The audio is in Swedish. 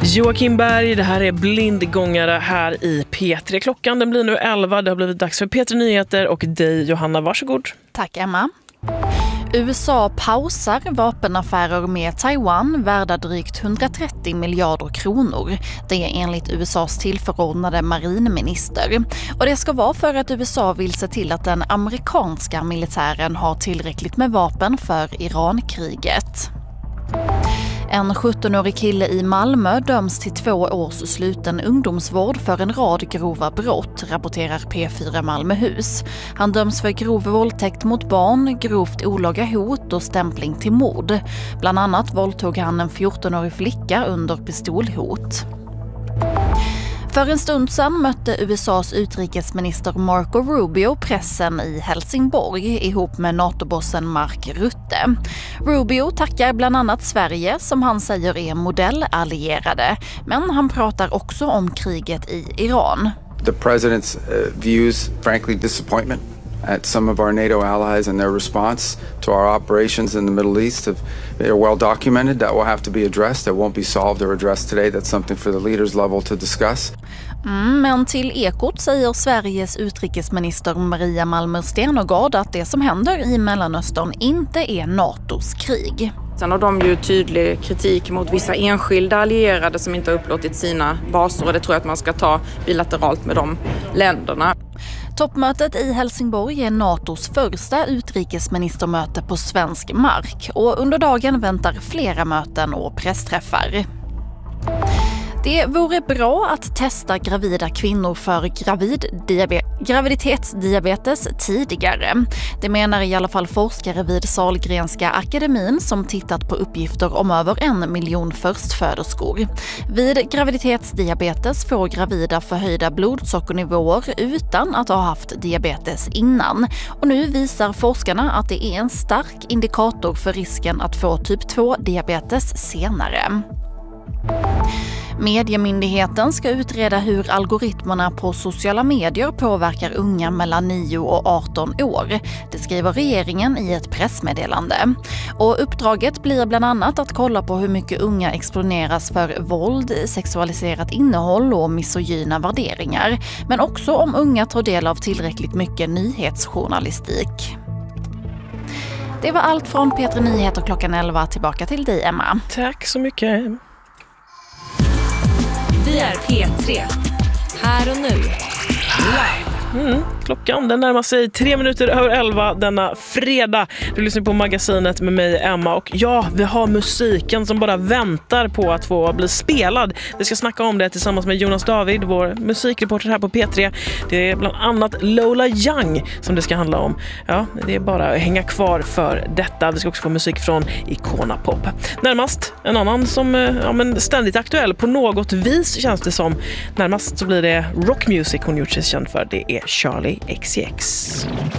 Joakim Berg, det här är Blindgångare här i P3. Klockan den blir nu 11, det har blivit dags för P3 Nyheter och dig Johanna, varsågod. Tack Emma. USA pausar vapenaffärer med Taiwan värda drygt 130 miljarder kronor. Det är enligt USAs tillförordnade marinminister. Och det ska vara för att USA vill se till att den amerikanska militären har tillräckligt med vapen för Irankriget. En 17-årig kille i Malmö döms till 2 års sluten ungdomsvård för en rad grova brott, rapporterar P4 Malmöhus. Han döms för grov våldtäkt mot barn, grovt olaga hot och stämpling till mord. Bland annat våldtog han en 14-årig flicka under pistolhot. För en stund sedan mötte USAs utrikesminister Marco Rubio pressen i Helsingborg ihop med NATO-bossen Mark Rutte. Rubio tackar bland annat Sverige som han säger är modellallierade, men han pratar också om kriget i Iran. The president's views, frankly, disappointment at some of our NATO allies and their response to our operations in the Middle East. They're well documented. That will have to be addressed. That won't be solved or addressed today. That's something for the leaders level to discuss. Men till Ekot säger Sveriges utrikesminister Maria Malmer Stenergard att det som händer i Mellanöstern inte är NATOs krig. Sen har de ju tydlig kritik mot vissa enskilda allierade som inte har upplåtit sina baser, och det tror jag att man ska ta bilateralt med de länderna. Toppmötet i Helsingborg är NATOs första utrikesministermöte på svensk mark och under dagen väntar flera möten och pressträffar. Det vore bra att testa gravida kvinnor för graviditetsdiabetes tidigare. Det menar i alla fall forskare vid Sahlgrenska akademin som tittat på uppgifter om över 1 miljon förstföderskor. Vid graviditetsdiabetes får gravida förhöjda blodsockernivåer utan att ha haft diabetes innan. Och nu visar forskarna att det är en stark indikator för risken att få typ 2-diabetes senare. Mediemyndigheten ska utreda hur algoritmerna på sociala medier påverkar unga mellan 9 och 18 år. Det skriver regeringen i ett pressmeddelande. Och uppdraget blir bland annat att kolla på hur mycket unga exponeras för våld, sexualiserat innehåll och misogyna värderingar. Men också om unga tar del av tillräckligt mycket nyhetsjournalistik. Det var allt från P3 Nyheter klockan 11. Tillbaka till dig, Emma. Tack så mycket. Vi är P3. Här och nu. Klockan den närmar sig 3 minuter över 11 denna fredag. Du lyssnar på magasinet med mig, Emma. Och ja, vi har musiken som bara väntar på att få bli spelad. Vi ska snacka om det tillsammans med Jonas David, vår musikreporter här på P3. Det är bland annat Lola Young som det ska handla om. Ja, det är bara att hänga kvar för detta. Vi ska också få musik från Icona Pop. Närmast en annan som ständigt aktuell på något vis känns det som. Närmast så blir det rock music hon gjort sig känd för. Det är Charlie XCX.